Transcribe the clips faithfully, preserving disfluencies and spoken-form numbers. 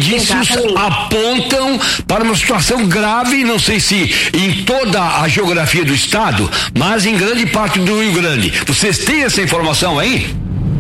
indícios Exatamente. apontam para uma situação grave, não sei se em toda a geografia do estado, mas em grande parte do Rio Grande. Vocês têm essa informação aí?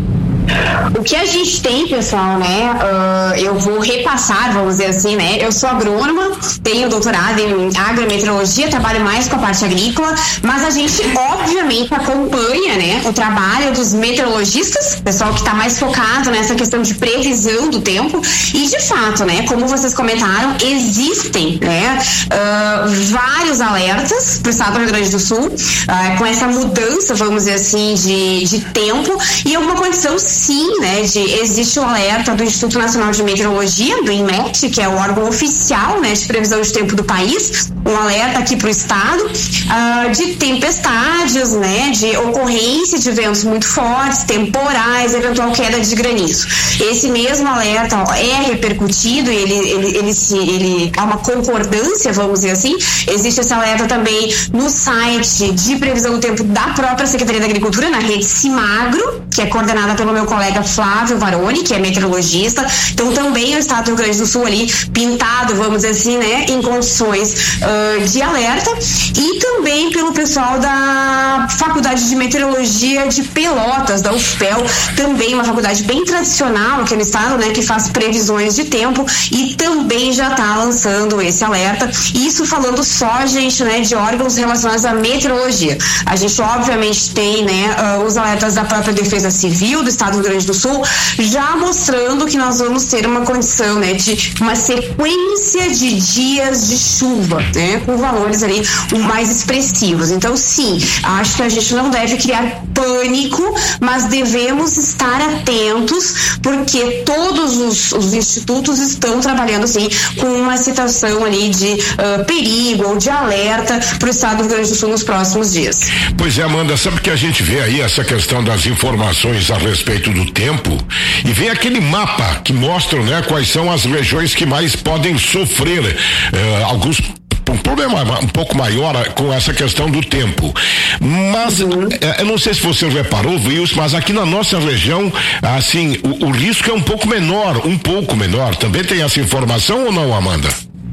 O que a gente tem, pessoal, né, uh, eu vou repassar, vamos dizer assim, né, eu sou agrônoma, tenho doutorado em agrometeorologia, trabalho mais com a parte agrícola, mas a gente, obviamente, acompanha, né, o trabalho dos meteorologistas, pessoal que está mais focado nessa questão de previsão do tempo, e de fato, né, como vocês comentaram, existem, né, uh, vários alertas para o estado do Rio Grande do Sul, uh, com essa mudança, vamos dizer assim, de, de tempo, e alguma condição sim, né, de, existe o alerta do Instituto Nacional de Meteorologia, do INMET, que é o órgão oficial, né, de previsão de tempo do país, um alerta aqui para o estado, uh, de tempestades, né, de ocorrência de ventos muito fortes, temporais, eventual queda de granizo. Esse mesmo alerta ó, é repercutido, ele, ele, ele, se, ele há uma concordância, vamos dizer assim, existe esse alerta também no site de previsão do tempo da própria Secretaria da Agricultura, na rede Cimagro, que é coordenada pelo meu colega Flávio Varoni, que é meteorologista. Então também o estado do Rio Grande do Sul ali pintado, vamos dizer assim, né, em condições uh, de alerta, e também pelo pessoal da Faculdade de Meteorologia de Pelotas, da U F P E L, também uma faculdade bem tradicional aqui no estado, né, que faz previsões de tempo e também já está lançando esse alerta. Isso falando só, gente, né, de órgãos relacionados à meteorologia. A gente obviamente tem, né, uh, os alertas da própria Defesa Civil do estado do Rio Grande do Sul, já mostrando que nós vamos ter uma condição, né, de uma sequência de dias de chuva, né, com valores ali mais expressivos. Então, sim, acho que a gente não deve criar pânico, mas devemos estar atentos, porque todos os, os institutos estão trabalhando, sim, com uma situação ali de uh, perigo ou de alerta para o estado do Rio Grande do Sul nos próximos dias. Pois é, Amanda, sabe que a gente vê aí essa questão das informações a respeito do tempo e vem aquele mapa que mostra, né, quais são as regiões que mais podem sofrer eh, alguns um problema um pouco maior com essa questão do tempo. Mas uhum. eu não sei se você reparou, Wilson, mas aqui na nossa região, assim, o, o risco é um pouco menor, um pouco menor. Também tem essa informação ou não, Amanda?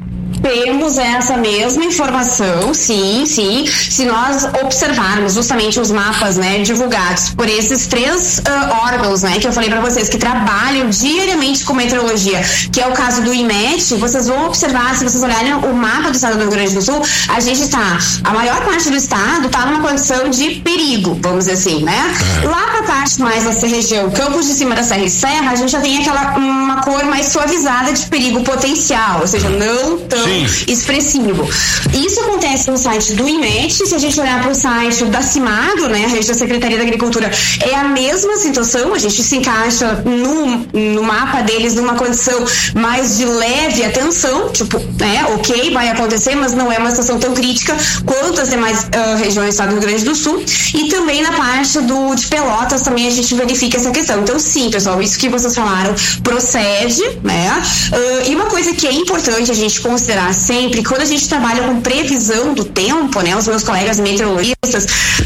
Temos essa mesma informação, sim, sim. Se nós observarmos justamente os mapas, né, divulgados por esses três uh, órgãos, né, que eu falei para vocês, que trabalham diariamente com meteorologia, que é o caso do INMET, vocês vão observar, se vocês olharem o mapa do estado do Rio Grande do Sul, a gente tá, a maior parte do estado tá numa condição de perigo, vamos dizer assim, né? Lá pra parte mais dessa região, Campos de Cima da Serra e Serra, a gente já tem aquela, uma cor mais suavizada de perigo potencial, ou seja, não tão Sim. expressivo. Isso acontece no site do INMET. Se a gente olhar para o site da Cimagro, né, a rede da Secretaria da Agricultura, é a mesma situação, a gente se encaixa no, no mapa deles numa condição mais de leve atenção, tipo, né, ok, vai acontecer, mas não é uma situação tão crítica quanto as demais uh, regiões do estado do Rio Grande do Sul. E também na parte do, de Pelotas também a gente verifica essa questão. Então sim, pessoal, isso que vocês falaram procede, né? Uh, e uma coisa que é importante a gente considerar sempre, quando a gente trabalha com previsão do tempo, né, os meus colegas meteorologistas,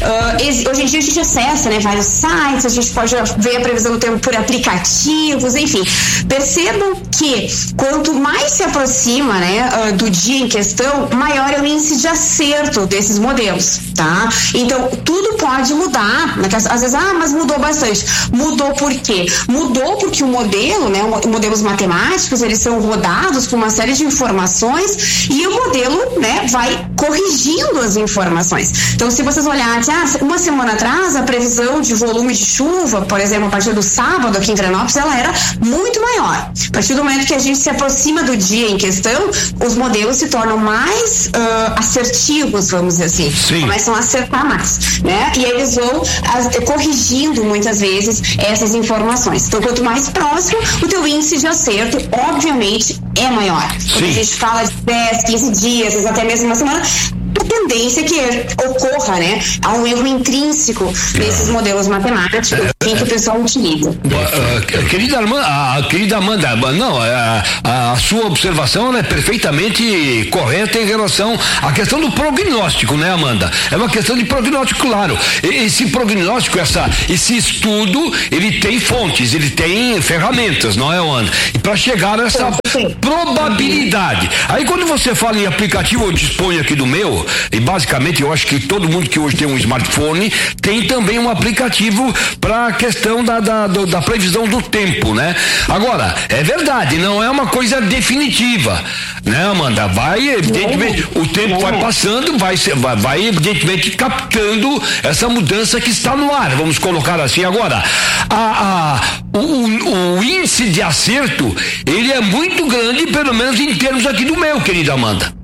uh, hoje em dia a gente acessa, né, vários sites, a gente pode ver a previsão do tempo por aplicativos, enfim, percebam que quanto mais se aproxima, né, uh, do dia em questão, maior é o índice de acerto desses modelos, tá? Então, tudo pode mudar, né, às vezes, ah, mas mudou bastante. Mudou por quê? Mudou porque o modelo, né, modelos matemáticos, eles são rodados com uma série de informações e o modelo, né, vai corrigindo as informações. Então, se vocês olharem, ah, uma semana atrás, a previsão de volume de chuva, por exemplo, a partir do sábado aqui em Veranópolis, ela era muito maior. A partir do momento que a gente se aproxima do dia em questão, os modelos se tornam mais uh, assertivos, vamos dizer assim. Sim. Começam a acertar mais, né? E eles vão as, corrigindo muitas vezes essas informações. Então, quanto mais próximo, o teu índice de acerto, obviamente, é maior. Quando a gente fala de dez, quinze dias, até mesmo uma semana, a tendência que ocorra, né? Há um erro intrínseco nesses modelos matemáticos em que o pessoal utiliza. Uh, querida Amanda, a, querida Amanda, não, a, a sua observação é perfeitamente correta em relação à questão do prognóstico, né, Amanda? É uma questão de prognóstico, claro. Esse prognóstico, essa, esse estudo, ele tem fontes, ele tem ferramentas, não é, Amanda? E para chegar a essa sim, probabilidade. Aí quando você fala em aplicativo, eu disponho aqui do meu, e basicamente eu acho que todo mundo que hoje tem um smartphone tem também um aplicativo para a questão da, da, da previsão do tempo, né? Agora, é verdade, não é uma coisa definitiva, né, Amanda? Vai, evidentemente, o tempo vai passando, vai, vai, vai evidentemente captando essa mudança que está no ar, vamos colocar assim. Agora, a, a, o, o índice de acerto, ele é muito grande, pelo menos em termos aqui do meu, querida Amanda.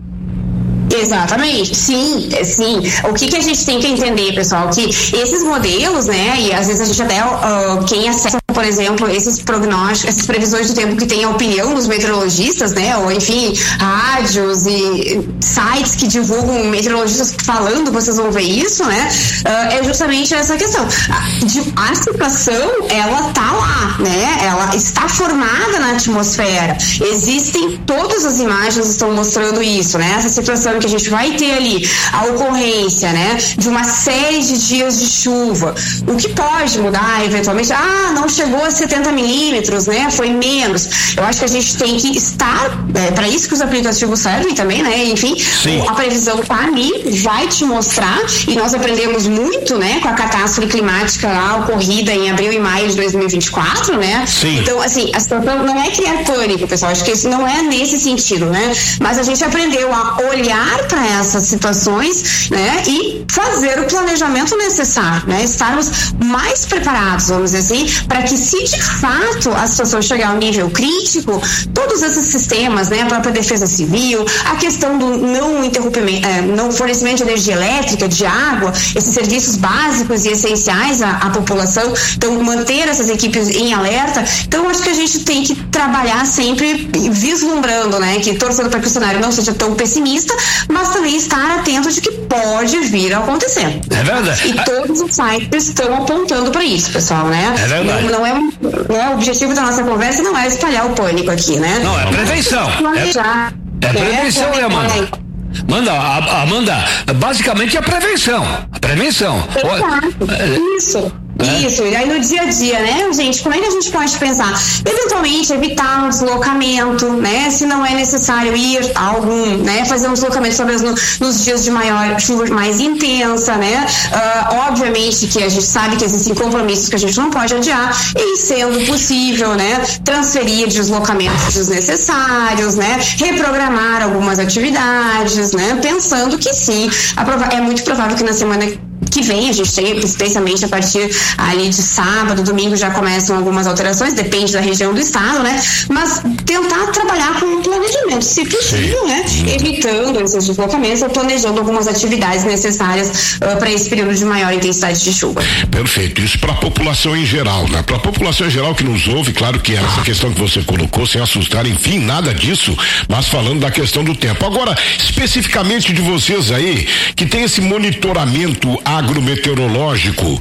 Exatamente, sim, sim. O que que a gente tem que entender, pessoal, que esses modelos, né, e às vezes a gente até, uh, quem acessa, por exemplo, esses prognósticos, essas previsões do tempo que tem a opinião dos meteorologistas, né, ou enfim, rádios e sites que divulgam meteorologistas falando, vocês vão ver isso, né, uh, é justamente essa questão. A, a situação, ela tá lá, né, ela está formada na atmosfera, existem, todas as imagens estão mostrando isso, né, essa situação que a gente vai ter ali a ocorrência, né, de uma série de dias de chuva, o que pode mudar eventualmente, ah, não chegou a setenta milímetros, né, foi menos. Eu acho que a gente tem que estar, é, para isso que os aplicativos servem também, né, enfim, sim, a previsão tá ali, vai te mostrar, e nós aprendemos muito, né, com a catástrofe climática lá ocorrida em abril e maio de dois mil e vinte e quatro, né, sim. Então, assim, a situação não é criar pânico, pessoal, acho que isso não é nesse sentido, né, mas a gente aprendeu a olhar para essas situações, né, e fazer o planejamento necessário, né, estarmos mais preparados, vamos dizer assim, para que, se de fato a situação chegar ao nível crítico, todos esses sistemas, né, a própria defesa civil, a questão do não interrompimento, é, não fornecimento de energia elétrica, de água, esses serviços básicos e essenciais à, à população, então manter essas equipes em alerta. Então acho que a gente tem que trabalhar sempre vislumbrando, né, que torcendo para que o cenário não seja tão pessimista, mas também estar atento de que pode vir a acontecer. É verdade. E todos os sites estão apontando para isso, pessoal, né? É verdade. Não, não, é, não é o objetivo da nossa conversa, não é espalhar o pânico aqui, né? Não, é prevenção. Planejar. É, é prevenção, né, Amanda? Amanda, a, Amanda, basicamente é a prevenção. A prevenção. Exato. Isso. É. Isso, e aí no dia a dia, né, gente, como é que a gente pode pensar? Eventualmente evitar um deslocamento, né, se não é necessário ir a algum, né, fazer um deslocamento talvez no, nos dias de maior chuva mais intensa, né, uh, obviamente que a gente sabe que existem compromissos que a gente não pode adiar, e sendo possível, né, transferir deslocamentos desnecessários, né, reprogramar algumas atividades, né, pensando que sim, é muito provável que na semana que vem a gente tem, especialmente a partir ali de sábado, domingo, já começam algumas alterações, depende da região do estado, né? Mas tentar trabalhar com um planejamento, se possível, sim, né? Sim. Evitando esses deslocamentos ou planejando algumas atividades necessárias uh, para esse período de maior intensidade de chuva. Perfeito, isso para a população em geral, né? Para a população em geral que nos ouve, claro que essa questão que você colocou, sem assustar, enfim, nada disso, mas falando da questão do tempo. Agora, especificamente de vocês aí, que tem esse monitoramento agrometeorológico,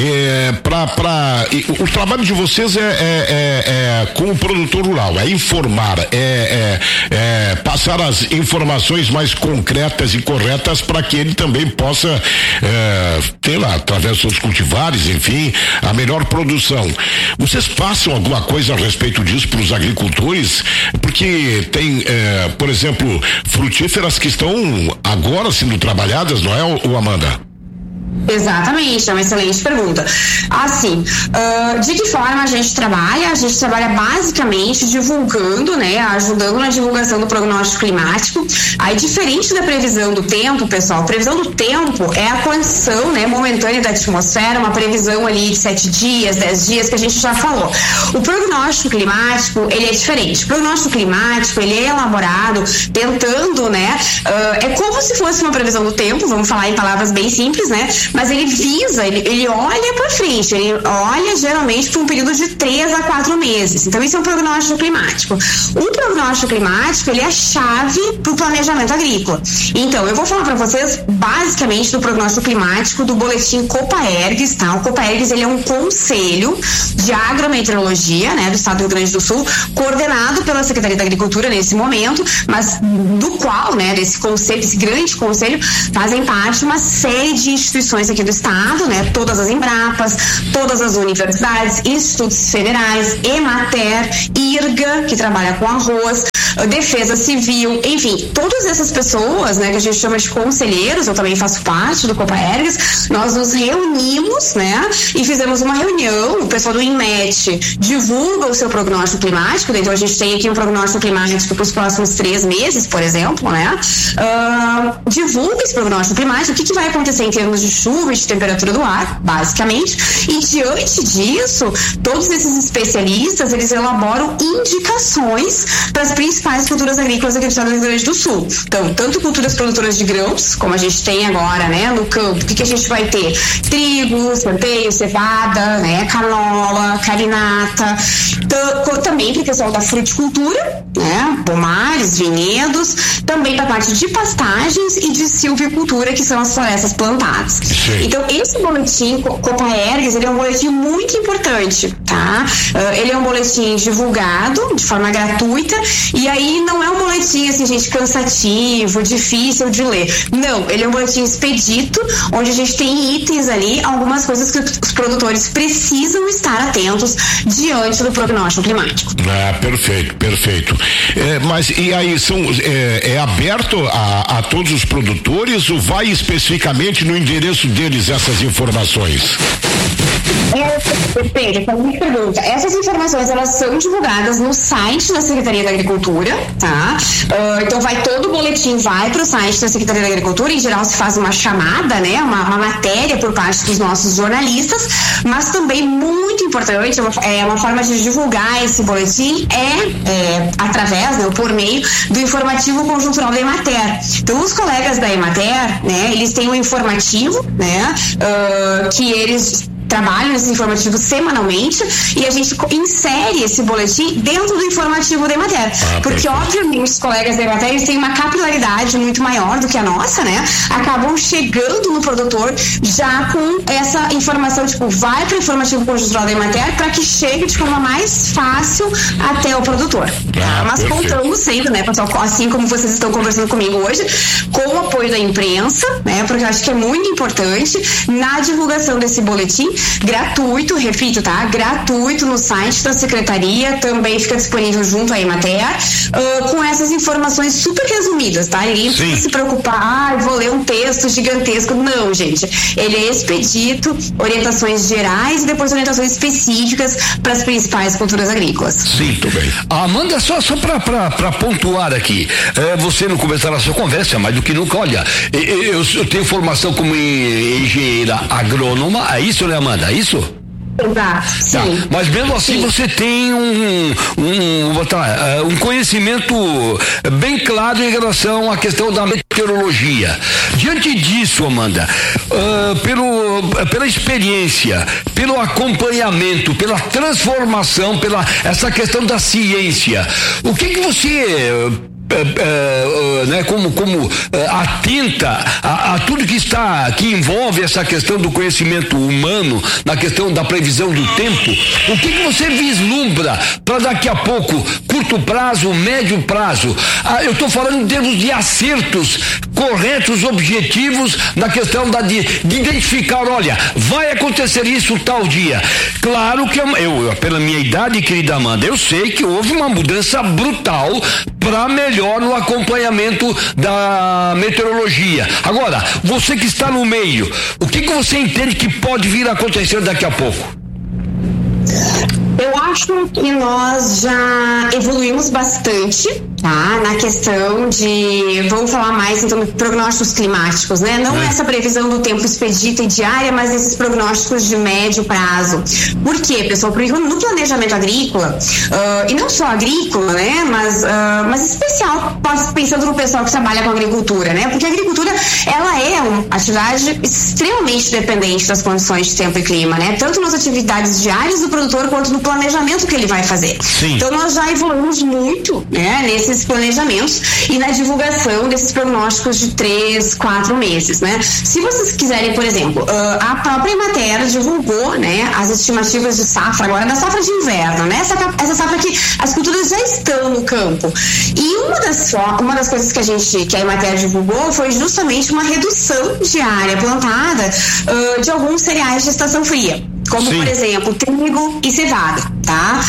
é, pra, pra, o, o trabalho de vocês é, é, é, é com o produtor rural, é informar, é, é, é passar as informações mais concretas e corretas para que ele também possa é, ter lá, através dos seus cultivares, enfim, a melhor produção. Vocês passam alguma coisa a respeito disso para os agricultores? Porque tem, é, por exemplo, frutíferas que estão agora sendo trabalhadas, não é, o Amanda? Exatamente, é uma excelente pergunta. Assim, uh, de que forma a gente trabalha? A gente trabalha basicamente divulgando, né, ajudando na divulgação do prognóstico climático. Aí, diferente da previsão do tempo, pessoal, a previsão do tempo é a condição, né, momentânea da atmosfera, uma previsão ali de sete dias, dez dias, que a gente já falou. O prognóstico climático, ele é diferente. O prognóstico climático, ele é elaborado tentando, né, uh, é como se fosse uma previsão do tempo, vamos falar em palavras bem simples, né, mas ele visa, ele, ele olha para frente, ele olha geralmente para um período de três a quatro meses. Então, isso é um prognóstico climático. O prognóstico climático, ele é a chave para o planejamento agrícola. Então, eu vou falar para vocês basicamente do prognóstico climático do boletim Copaergues, tá? O Copaergues, ele é um conselho de agrometeorologia, né, do estado do Rio Grande do Sul, coordenado pela Secretaria da Agricultura nesse momento, mas do qual, né, desse conselho, desse grande conselho, fazem parte uma série de instituições aqui do estado, né, todas as Embrapas, todas as universidades, institutos federais, Emater, IRGA, que trabalha com arroz, Defesa Civil, enfim, todas essas pessoas, né, que a gente chama de conselheiros, eu também faço parte do Copaergues, nós nos reunimos, né, e fizemos uma reunião, o pessoal do INMET divulga o seu prognóstico climático, então a gente tem aqui um prognóstico climático para os próximos três meses, por exemplo, né, uh, divulga esse prognóstico climático, o que, que vai acontecer em termos de chuva e de temperatura do ar, basicamente, e diante disso, todos esses especialistas, eles elaboram indicações para as principais culturas agrícolas aqui do estado do Rio Grande do Sul. Então, tanto culturas produtoras de grãos, como a gente tem agora, né, no campo, o que, que a gente vai ter? Trigo, centeio, cevada, né, canola, carinata, também para o pessoal da fruticultura, né, pomares, vinhedos, também para a parte de pastagens e de silvicultura, que são as florestas plantadas. Sim. Então, esse boletim Copaergues, ele é um boletim muito importante, tá? Uh, ele é um boletim divulgado de forma gratuita, e aí não é um boletim, assim, gente, cansativo, difícil de ler. Não, ele é um boletim expedito, onde a gente tem itens ali, algumas coisas que os produtores precisam estar atentos diante do prognóstico climático. Ah, perfeito, perfeito. É, mas e aí, são, é, é aberto a, a todos os produtores ou vai especificamente no endereço deles essas informações? É, Pedro, essa é uma pergunta. Essas informações, elas são divulgadas no site da Secretaria da Agricultura, tá? Uh, então vai todo o boletim, vai para o site da Secretaria da Agricultura, em geral se faz uma chamada, né? Uma, uma matéria por parte dos nossos jornalistas, mas também muito importante, é uma, é uma forma de divulgar esse boletim é, é através, né, por meio do informativo conjuntural da Emater. Então os colegas da Emater, né, eles têm um informativo, né, uh, que eles trabalham nesses informativos semanalmente e a gente insere esse boletim dentro do informativo da Emater. Ah, porque, perfeito. Obviamente, os colegas da Emater, eles têm uma capilaridade muito maior do que a nossa, né? Acabam chegando no produtor já com essa informação, tipo, vai para o informativo conjuntural da Emater para que chegue de forma mais fácil até o produtor. Ah, Mas perfeito. Contamos sempre, né, pessoal, assim como vocês estão conversando comigo hoje, com o apoio da imprensa, né? Porque eu acho que é muito importante na divulgação desse boletim, gratuito, repito, tá? Gratuito no site da Secretaria, também fica disponível junto à Emater, uh, com essas informações super resumidas, tá? Ninguém precisa se preocupar, ah, vou ler um texto gigantesco. Não, gente. Ele é expedito, orientações gerais e depois orientações específicas para as principais culturas agrícolas. Sim, muito bem. Amanda, só, só para pontuar aqui, é, você não começar a sua conversa, mais do que nunca, olha, eu, eu, eu tenho formação como engenheira agrônoma, é isso, né, Amanda? É isso? Exato, sim. Tá, mas mesmo assim sim. Você tem um, um, botar, um conhecimento bem claro em relação à questão da meteorologia. Diante disso, Amanda, uh, pelo, pela experiência, pelo acompanhamento, pela transformação, pela essa questão da ciência, o que que você Uh, uh, uh, né, como, como uh, atenta a, a tudo que está, que envolve essa questão do conhecimento humano, na questão da previsão do tempo, o que que você vislumbra para daqui a pouco, curto prazo, médio prazo? Ah, eu estou falando em termos de acertos corretos, objetivos, na questão da, de, de identificar, olha, vai acontecer isso tal dia. Claro que eu, eu, pela minha idade, querida Amanda, eu sei que houve uma mudança brutal para melhor no acompanhamento da meteorologia. Agora, você que está no meio, o que que você entende que pode vir a acontecer daqui a pouco? Eu acho que nós já evoluímos bastante, tá? Na questão de, vamos falar mais então de prognósticos climáticos, né? Não é. essa previsão do tempo expedita e diária, mas esses prognósticos de médio prazo. Por quê, pessoal? Porque no planejamento agrícola, uh, e não só agrícola, né? Mas, uh, mas especial, pensando no pessoal que trabalha com agricultura, né? Porque a agricultura, ela é uma atividade extremamente dependente das condições de tempo e clima, né? Tanto nas atividades diárias do produtor quanto no planejamento que ele vai fazer. Sim. Então nós já evoluímos muito, né? Nesses planejamentos e na divulgação desses prognósticos de três, quatro meses, né? Se vocês quiserem, por exemplo, uh, a própria Emater divulgou, né? As estimativas de safra agora, da safra de inverno, né? Essa, essa safra que as culturas já estão no campo. E uma das, uma das coisas que a gente, que a Emater divulgou foi justamente uma redução de área plantada uh, de alguns cereais de estação fria, como Sim. por exemplo trigo e cevada, tá?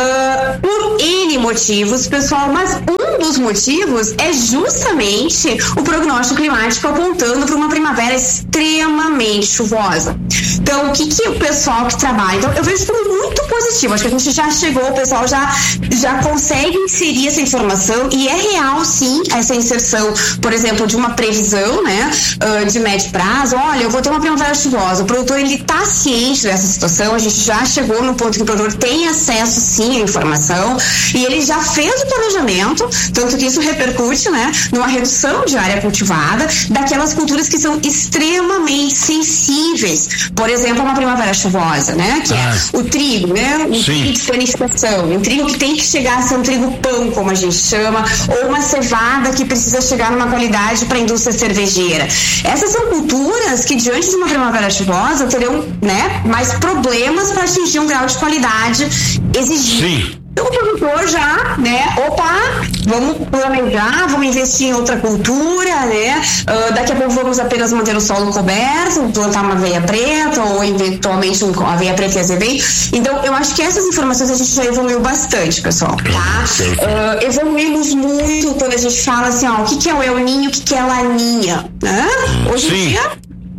Uh, por N motivos, pessoal, mas um dos motivos é justamente o prognóstico climático apontando para uma primavera extremamente chuvosa. Então, o que que o pessoal que trabalha, então eu vejo como muito positivo, acho que a gente já chegou, o pessoal já, já consegue inserir essa informação e é real sim essa inserção, por exemplo, de uma previsão, né, uh, de médio prazo. Olha, eu vou ter uma primavera chuvosa, o produtor ele tá ciente dessa situação, a gente já chegou no ponto que o produtor tem acesso sim à informação e ele já fez o planejamento, tanto que isso repercute, né, numa redução de área cultivada daquelas culturas que são extremamente sensíveis, por exemplo, uma primavera chuvosa, né, que ah. é o trigo, né, o sim. trigo de panificação, um trigo que tem que chegar a ser um trigo pão, como a gente chama, ou uma cevada que precisa chegar numa qualidade para a indústria cervejeira. Essas são culturas que diante de uma primavera chuvosa terão, né, mais problemas para atingir um grau de qualidade exigido. Sim. Então o produtor já, né, opa, vamos planejar, vamos investir em outra cultura, né, uh, daqui a pouco vamos apenas manter o solo coberto, plantar uma aveia preta ou eventualmente uma aveia preta e azevém. Então eu acho que essas informações a gente já evoluiu bastante, pessoal, tá? Uh, evoluímos muito quando a gente fala assim, ó, o que que é o El Ninho, o que que é Laninha, né? Hoje em dia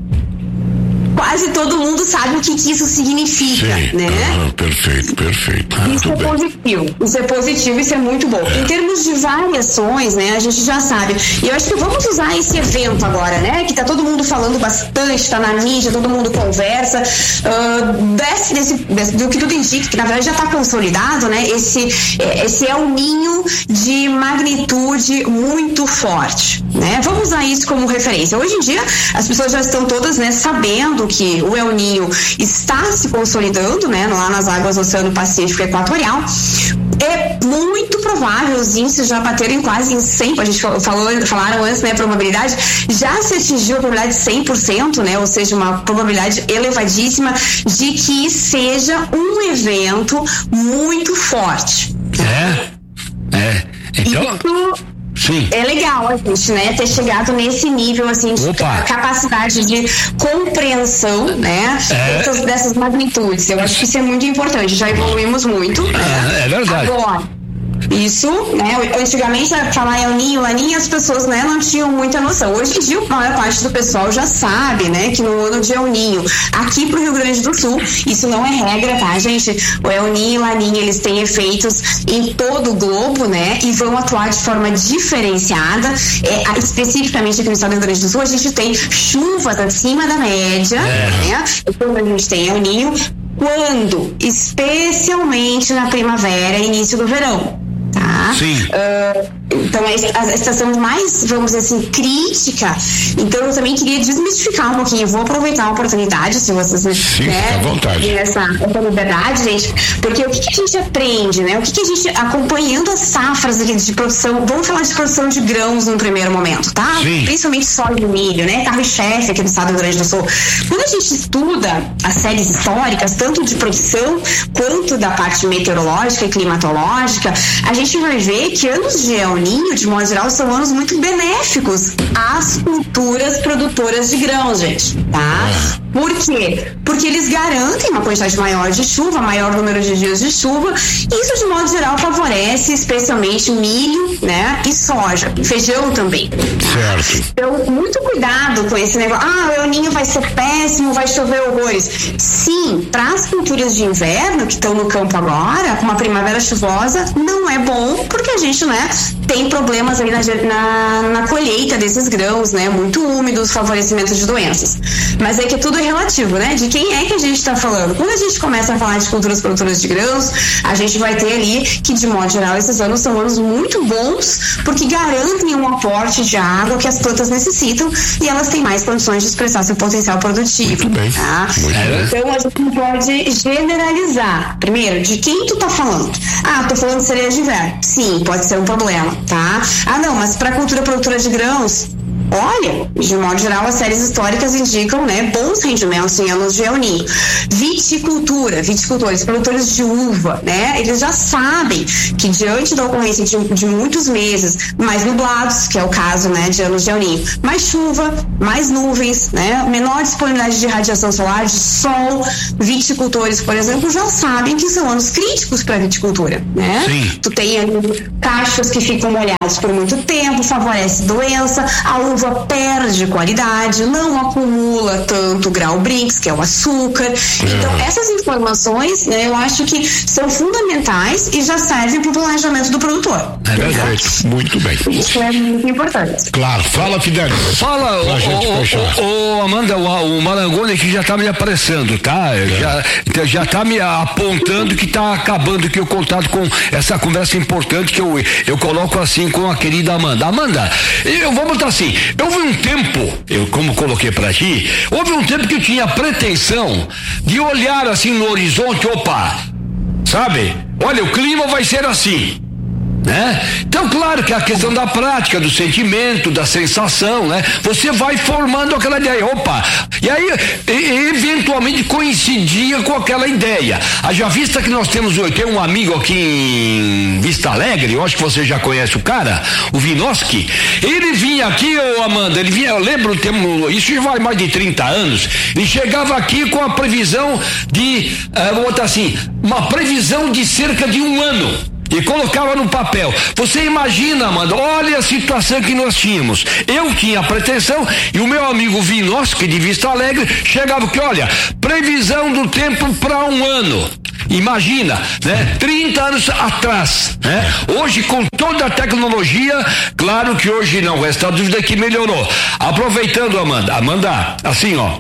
quase todo mundo sabe o que, que isso significa, Sim. né? Ah, perfeito, perfeito. Ah, isso é bem. positivo, isso é positivo, isso é muito bom. É. Em termos de variações, né, a gente já sabe. E eu acho que vamos usar esse evento agora, né, que tá todo mundo falando bastante, tá na mídia, todo mundo conversa, uh, desse, desse, desse, do que tudo indica, que na verdade já tá consolidado, né, esse, esse é um ninho de magnitude muito forte, né? Vamos usar isso como referência. Hoje em dia, as pessoas já estão todas, né, sabendo que o El Ninho está se consolidando, né, lá nas águas do Oceano Pacífico Equatorial. É muito provável, os índices já bateram em quase em cem por cento, a gente falou, falaram antes, né, probabilidade, já se atingiu a probabilidade de cem por cento, né, ou seja, uma probabilidade elevadíssima de que seja um evento muito forte. É, é, então... Isso Sim. É legal a gente, né, ter chegado nesse nível, assim, de Opa. capacidade de compreensão, né, é. dessas, dessas magnitudes. Eu acho que isso é muito importante, já evoluímos muito. É, né? é verdade. Agora, isso, né, antigamente falar El Ninho, Laninha, as pessoas, né, não tinham muita noção. Hoje em dia, a maior parte do pessoal já sabe, né, que no ano de El Ninho, aqui pro Rio Grande do Sul, isso não é regra, tá, gente? O El Ninho e Laninha, eles têm efeitos em todo o globo, né, e vão atuar de forma diferenciada. É, especificamente aqui no estado do Rio Grande do Sul, a gente tem chuvas acima da média, é. né, quando a gente tem El Ninho, quando? Especialmente na primavera e início do verão. Tá? Sim. Uh, então a, a estação mais, vamos dizer assim, crítica. Então eu também queria desmistificar um pouquinho. Eu vou aproveitar a oportunidade, se vocês Sim, né, à vontade. Essa, essa liberdade, gente, porque o que, que a gente aprende, né? O que, que a gente, acompanhando as safras aqui de produção, vamos falar de produção de grãos no primeiro momento, tá? Sim. Principalmente soja e milho, né? Carro-chefe aqui do estado do Rio Grande do Sul. Quando a gente estuda as séries históricas, tanto de produção quanto da parte meteorológica e climatológica, a gente vai vê que anos de El Niño, de modo geral, são anos muito benéficos às culturas produtoras de grãos, gente, tá? Por quê? Porque eles garantem uma quantidade maior de chuva, maior número de dias de chuva. Isso, de modo geral, favorece especialmente milho, né? E soja, feijão também. Certo. Então, muito cuidado com esse negócio. Ah, o El Niño vai ser péssimo, vai chover horrores. Sim, para as culturas de inverno que estão no campo agora, com uma primavera chuvosa, não é bom, porque a gente, né, tem problemas aí na, na, na colheita desses grãos, né? Muito úmidos, favorecimento de doenças. Mas é que tudo é relativo, né? De quem é que a gente está falando? Quando a gente começa a falar de culturas produtoras de grãos, a gente vai ter ali que, de modo geral, esses anos são anos muito bons, porque garantem um aporte de água que as plantas necessitam e elas têm mais condições de expressar seu potencial produtivo. Muito bem. Tá? Muito bem. Então, a gente não pode generalizar. Primeiro, de quem tu tá falando? Ah, tô falando de cereja de inverno. Sim, pode ser um problema, tá? Ah, não, mas para cultura produtora de grãos, olha, de modo geral, as séries históricas indicam, né, bons rendimentos em anos de El Niño. Viticultura, viticultores, produtores de uva, né, eles já sabem que diante da ocorrência de, de muitos meses mais nublados, que é o caso, né, de anos de El Niño, mais chuva, mais nuvens, né, menor disponibilidade de radiação solar, de sol, viticultores, por exemplo, já sabem que são anos críticos para a viticultura, né? Sim. Tu tem ali cachos que ficam molhados por muito tempo, favorece doença, a uva perde qualidade, não acumula tanto grau Brix, que é o açúcar. É. Então, essas informações, né, eu acho que são fundamentais e já servem para o planejamento do produtor. É verdade. Tá? Muito bem. Isso é muito importante. Claro. Fala, Fidelis. Fala, pra o, gente o, fechar. o, o Amanda, o, o Marangoni aqui já tá me apressando, tá? É. Já, já tá me apontando que tá acabando aqui o contato com essa conversa importante que eu, eu coloco assim com a querida Amanda. Amanda, eu vou botar assim, houve um tempo, eu como coloquei pra ti, houve um tempo que eu tinha a pretensão de olhar assim no horizonte, opa, sabe? Olha, o clima vai ser assim. Né? Então, claro que a questão da prática, do sentimento, da sensação, né? Você vai formando aquela ideia, opa, e aí e, eventualmente coincidia com aquela ideia. Haja vista que nós temos, eu tenho um amigo aqui em Vista Alegre, eu acho que você já conhece o cara, o Vinoski. Ele vinha aqui, ô Amanda, ele vinha, eu lembro, temos, isso já vai mais de trinta anos, ele chegava aqui com a previsão de, uh, vou botar assim, uma previsão de cerca de um ano. E colocava no papel. Você imagina, Amanda, olha a situação que nós tínhamos. Eu tinha a pretensão e o meu amigo Vinoski de Vista Alegre chegava que, olha, previsão do tempo para um ano. Imagina, né? trinta anos atrás, né? Hoje, com toda a tecnologia, claro que hoje não resta dúvida que melhorou. Aproveitando, Amanda, Amanda, assim, ó,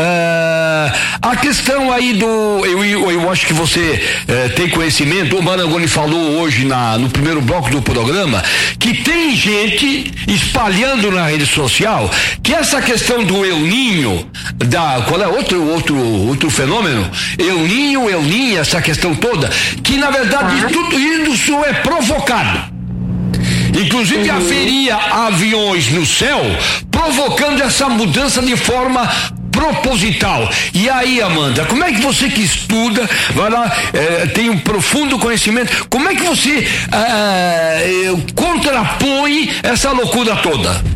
uh, a questão aí do, eu, eu, eu acho que você uh, tem conhecimento, o Marangoni falou hoje na, no primeiro bloco do programa, que tem gente espalhando na rede social que essa questão do El Niño, da, qual é outro, outro, outro fenômeno? El Niño, El Niño, essa questão toda, que na verdade ah. tudo isso é provocado. Inclusive uhum. haveria aviões no céu provocando essa mudança de forma proposital. E aí, Amanda, como é que você que estuda, vai lá, eh, tem um profundo conhecimento, como é que você eh, contrapõe essa loucura toda?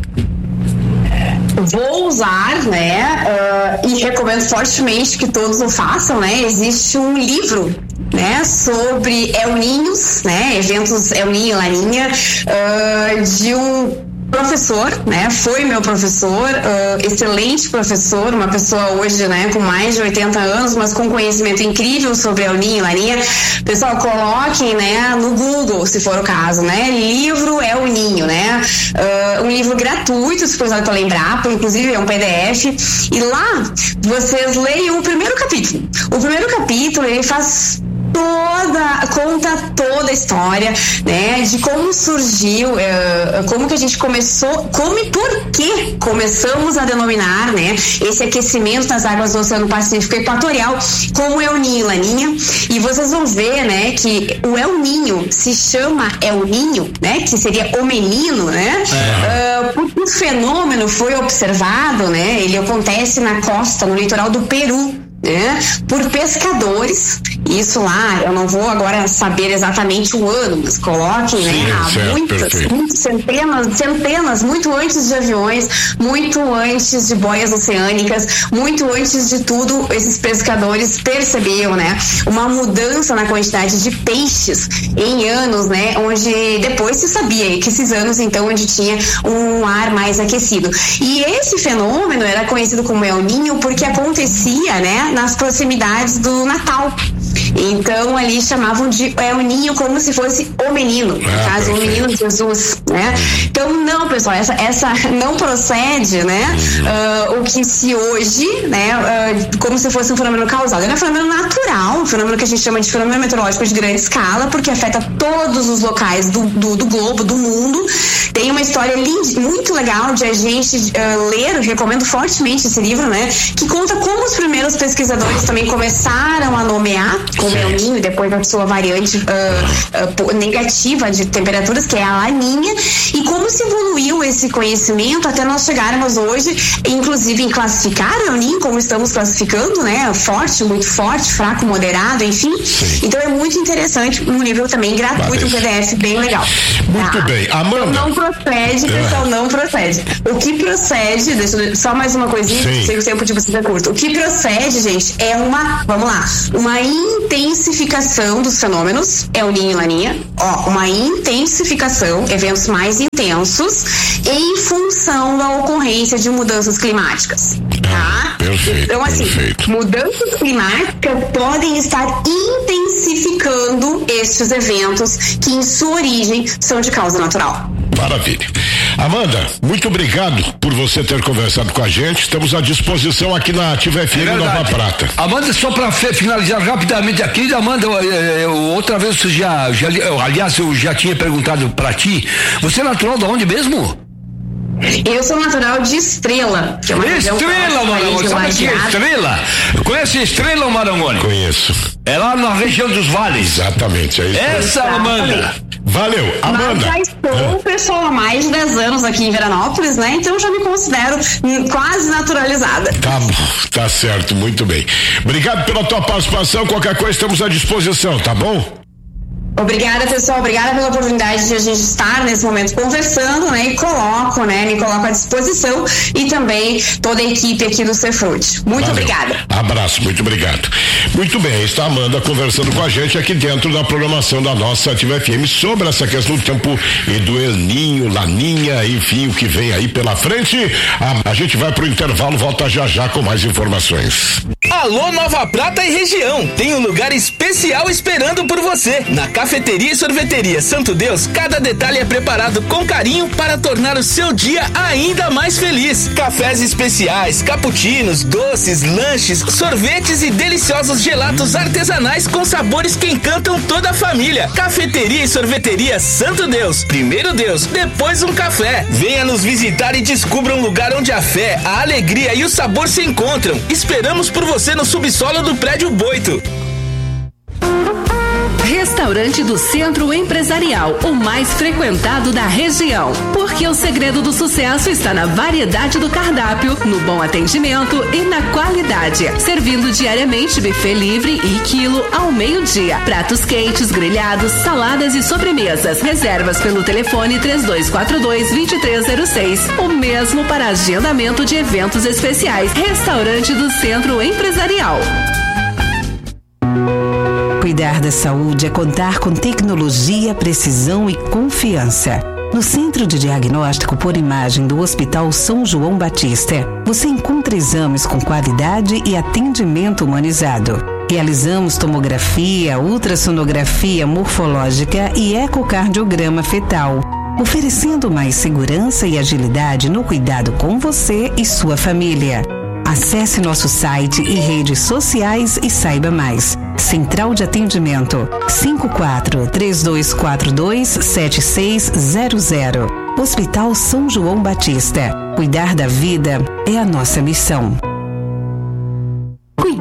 Vou usar, né, uh, e recomendo fortemente que todos o façam, né, existe um livro, né, sobre El Niños, né, eventos El Niño, La Niña, uh, de um professor, né, foi meu professor, uh, excelente professor, uma pessoa hoje, né, com mais de oitenta anos, mas com conhecimento incrível sobre El Niño, La Niña. Pessoal, coloquem, né, no Google, se for o caso, né, livro El Niño, né, uh, um livro gratuito, se precisar para lembrar, inclusive é um P D F, e lá vocês leiam o primeiro capítulo. O primeiro capítulo, ele faz toda, conta toda a história, né, de como surgiu, uh, como que a gente começou, como e por que começamos a denominar, né, esse aquecimento das águas do Oceano Pacífico Equatorial como El Niño, La Niña. E vocês vão ver, né, que o El Niño se chama El Niño, né, que seria o menino, né, é. uh, porque o fenômeno foi observado, né, ele acontece na costa, no litoral do Peru, né, por pescadores Isso lá, eu não vou agora saber exatamente o ano, mas coloquem, né? Sim, Há certo, muitas, muitas, centenas, centenas, muito antes de aviões, muito antes de boias oceânicas, muito antes de tudo, esses pescadores perceberam, né? Uma mudança na quantidade de peixes em anos, né? Onde depois se sabia que esses anos, então, onde tinha um ar mais aquecido. E esse fenômeno era conhecido como El Niño porque acontecia, né? Nas proximidades do Natal. Então ali chamavam de El Niño como se fosse o menino, no ah, caso, perfeito. o menino Jesus, né? Então não, pessoal, essa, essa não procede, né? Uh, o que se hoje, né? Uh, como se fosse um fenômeno causal. Ele é um fenômeno natural, um fenômeno que a gente chama de fenômeno meteorológico de grande escala, porque afeta todos os locais do, do, do globo, do mundo. Tem uma história linda, muito legal de a gente uh, ler, recomendo fortemente esse livro, né? Que conta como os primeiros pesquisadores também começaram a nomear como El Niño e depois a sua variante uh, uh, negativa de temperaturas, que é a Laninha, e como se evoluiu esse conhecimento até nós chegarmos hoje, inclusive em classificar o El Niño, como estamos classificando, né? Forte, muito forte, fraco, moderado, enfim. Sim. Então é muito interessante, um livro também gratuito, um P D F bem legal. Muito tá? bem. Amanda. Então não procede, pessoal, não procede. O que procede, deixa eu, só mais uma coisinha, Sim. sei que o tempo de vocês é curto. O que procede, gente, é uma, vamos lá, uma intensificação dos fenômenos, El Niño e Laninha, ó, uma intensificação, eventos mais intensos, em função da ocorrência de mudanças climáticas, tá? Perfeito, Então, assim, perfeito. mudanças climáticas podem estar intensificando estes eventos que, em sua origem, são de causa natural. Maravilha. Amanda, muito obrigado por você ter conversado com a gente. Estamos à disposição aqui na Ativa F M É Nova Prata. Amanda, só para finalizar rapidamente aqui, Amanda, eu, eu, eu, outra vez eu já, já, eu, aliás, eu já tinha perguntado para ti, você é natural de onde mesmo? Eu sou natural de Estrela. Que é uma Estrela, Marangoni. Sabe que é Estrela? Conhece Estrela, Marangoni? Conheço. É lá na região dos vales. Exatamente, é isso. Essa, Amanda. Valeu, Amanda. Mas já estou pessoal há mais de dez anos aqui em Veranópolis, né? Então já me considero hum, quase naturalizada. Tá bom, tá certo, muito bem. Obrigado pela tua participação. Qualquer coisa estamos à disposição, tá bom? Obrigada, pessoal. Obrigada pela oportunidade de a gente estar nesse momento conversando, né? E coloco, né? Me coloco à disposição e também toda a equipe aqui do Cefrute. Muito Valeu. obrigada. Abraço, muito obrigado. Muito bem, está a Amanda conversando com a gente aqui dentro da programação da nossa Ativa F M sobre essa questão do tempo e do El Niño, Laninha, enfim, o que vem aí pela frente. A, a gente vai pro intervalo, volta já já com mais informações. Alô, Nova Prata e região, tem um lugar especial esperando por você. Na Cafeteria e Sorveteria Santo Deus, cada detalhe é preparado com carinho para tornar o seu dia ainda mais feliz. Cafés especiais, cappuccinos, doces, lanches, sorvetes e deliciosos gelatos artesanais com sabores que encantam toda a família. Cafeteria e Sorveteria Santo Deus. Primeiro Deus, depois um café. Venha nos visitar e descubra um lugar onde a fé, a alegria e o sabor se encontram. Esperamos por você no subsolo do Prédio Boito. Restaurante do Centro Empresarial, o mais frequentado da região. Porque o segredo do sucesso está na variedade do cardápio, no bom atendimento e na qualidade. Servindo diariamente buffet livre e quilo ao meio-dia. Pratos quentes, grelhados, saladas e sobremesas. Reservas pelo telefone três dois quatro dois, dois três zero seis. O mesmo para agendamento de eventos especiais. Restaurante do Centro Empresarial. Cuidar da saúde é contar com tecnologia, precisão e confiança. No Centro de Diagnóstico por Imagem do Hospital São João Batista, você encontra exames com qualidade e atendimento humanizado. Realizamos tomografia, ultrassonografia morfológica e ecocardiograma fetal, oferecendo mais segurança e agilidade no cuidado com você e sua família. Acesse nosso site e redes sociais e saiba mais. Central de Atendimento cinco quatro três dois quatro dois sete seis zero zero. Hospital São João Batista. Cuidar da vida é a nossa missão.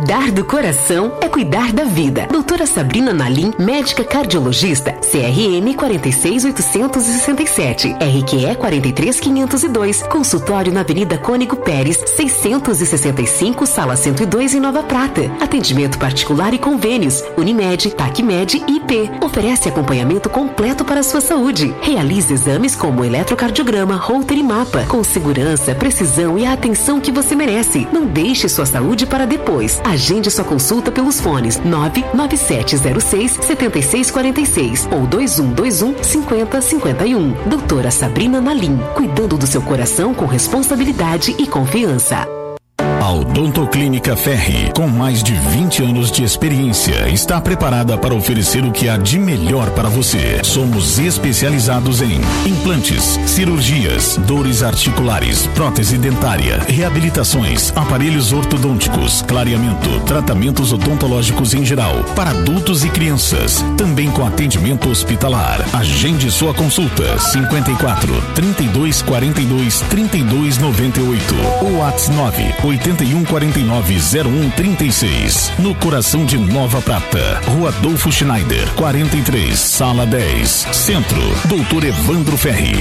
Cuidar do coração é cuidar da vida. Doutora Sabrina Nalim, médica cardiologista, C R M quarenta e seis oitocentos e sessenta e sete, R Q E quarenta e três quinhentos e dois, consultório na Avenida Cônigo Pérez, seiscentos e sessenta e cinco, sala cento e dois, em Nova Prata. Atendimento particular e convênios, Unimed, Tacmed e I P. Oferece acompanhamento completo para a sua saúde. Realize exames como eletrocardiograma, Holter e mapa, com segurança, precisão e a atenção que você merece. Não deixe sua saúde para depois. Agende sua consulta pelos fones nove nove sete zero seis sete seis quatro seis ou dois um dois um cinco zero cinco um. Doutora Sabrina Nalim, cuidando do seu coração com responsabilidade e confiança. A Odontoclínica Ferri, com mais de vinte anos de experiência, está preparada para oferecer o que há de melhor para você. Somos especializados em implantes, cirurgias, dores articulares, prótese dentária, reabilitações, aparelhos ortodônticos, clareamento, tratamentos odontológicos em geral, para adultos e crianças, também com atendimento hospitalar. Agende sua consulta cinquenta e quatro, trinta e dois, quarenta e dois, trinta e dois, noventa e oito ou WhatsApp nove oito um quatro nove zero um três seis, no coração de Nova Prata, Rua Adolfo Schneider, quarenta e três, Sala dez, Centro, Doutor Evandro Ferri.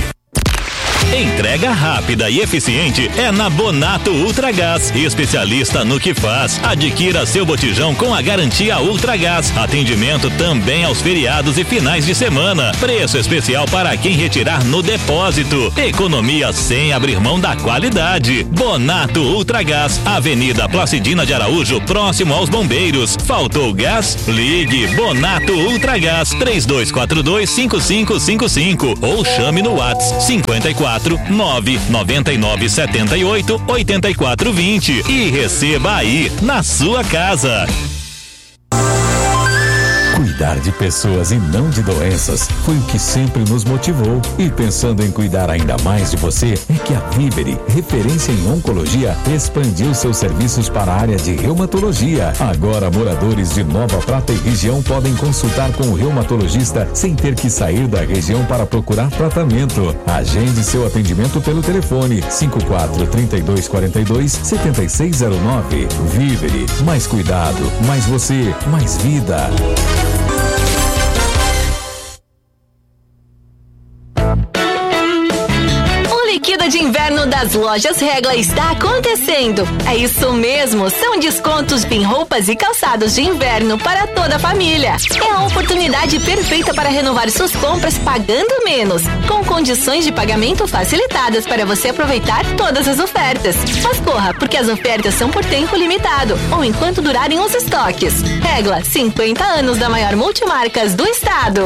Entrega rápida e eficiente é na Bonato Ultragás, especialista no que faz. Adquira seu botijão com a garantia Ultragás. Atendimento também aos feriados e finais de semana. Preço especial para quem retirar no depósito. Economia sem abrir mão da qualidade. Bonato Ultragás, Avenida Placidina de Araújo, próximo aos Bombeiros. Faltou gás? Ligue Bonato Ultragás três dois quatro dois, cinco cinco cinco cinco ou chame no WhatsApp cinquenta e quatro nove nove nove sete oito oito quatro dois zero e receba aí na sua casa. Cuidar de pessoas e não de doenças foi o que sempre nos motivou. E pensando em cuidar ainda mais de você, é que a Vivere, referência em oncologia, expandiu seus serviços para a área de reumatologia. Agora, moradores de Nova Prata e região podem consultar com o reumatologista sem ter que sair da região para procurar tratamento. Agende seu atendimento pelo telefone cinco quatro, trinta e dois, quarenta e dois, setenta e seis zero nove. Vivere, mais cuidado, mais você, mais vida. Liquida de inverno das lojas Regla está acontecendo. É isso mesmo, são descontos em roupas e calçados de inverno para toda a família. É a oportunidade perfeita para renovar suas compras pagando menos, com condições de pagamento facilitadas para você aproveitar todas as ofertas. Mas corra, porque as ofertas são por tempo limitado ou enquanto durarem os estoques. Regla, cinquenta anos da maior multimarcas do estado.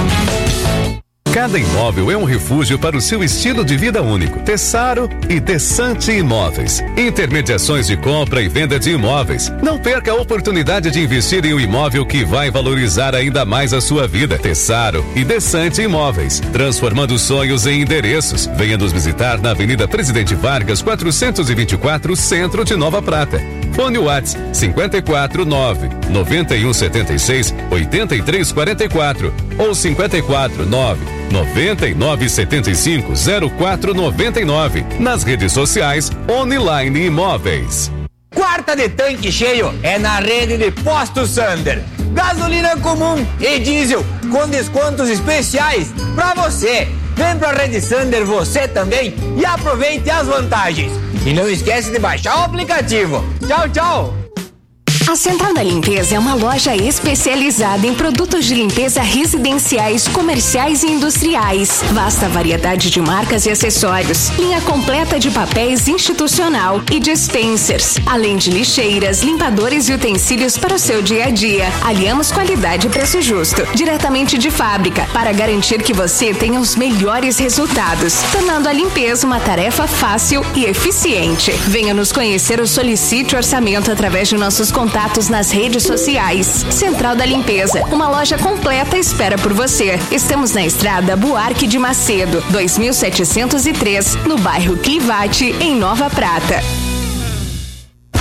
Cada imóvel é um refúgio para o seu estilo de vida único. Tessaro e Desante Imóveis. Intermediações de compra e venda de imóveis. Não perca a oportunidade de investir em um imóvel que vai valorizar ainda mais a sua vida. Tessaro e Desante Imóveis. Transformando sonhos em endereços. Venha nos visitar na Avenida Presidente Vargas, quatrocentos e vinte e quatro, Centro de Nova Prata. Fone WhatsApp cinquenta e quatro, nove noventa e um, setenta e seis, oitenta e três, quarenta e quatro ou cinquenta e quatro, nove noventa e nove, setenta e cinco, zero quatro noventa e nove. Nas redes sociais, Online Imóveis. Quarta de tanque cheio é na rede de Postos Sander. Gasolina comum e diesel com descontos especiais pra você. Vem pra Rede Sander você também e aproveite as vantagens. E não esquece de baixar o aplicativo. Tchau, tchau! A Central da Limpeza é uma loja especializada em produtos de limpeza residenciais, comerciais e industriais. Vasta variedade de marcas e acessórios. Linha completa de papéis institucional e dispensers. Além de lixeiras, limpadores e utensílios para o seu dia a dia. Aliamos qualidade e preço justo. Diretamente de fábrica, para garantir que você tenha os melhores resultados. Tornando a limpeza uma tarefa fácil e eficiente. Venha nos conhecer ou solicite orçamento através de nossos contatos nas redes sociais. Central da Limpeza, uma loja completa espera por você. Estamos na estrada Buarque de Macedo, dois mil setecentos e três, no bairro Clivate, em Nova Prata.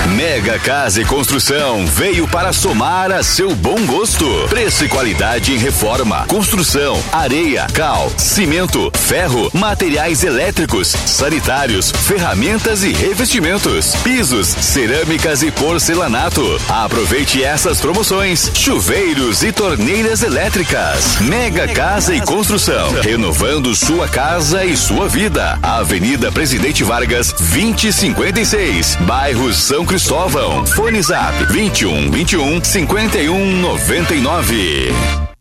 Mega Casa e Construção veio para somar a seu bom gosto. Preço e qualidade em reforma, construção, areia, cal, cimento, ferro, materiais elétricos, sanitários, ferramentas e revestimentos, pisos, cerâmicas e porcelanato. Aproveite essas promoções: chuveiros e torneiras elétricas. Mega Casa e Construção, renovando sua casa e sua vida. Avenida Presidente Vargas, vinte e cinquenta e seis, bairro São Cristóvão. Fone Zap vinte e um, vinte e um, cinquenta e um, noventa e nove.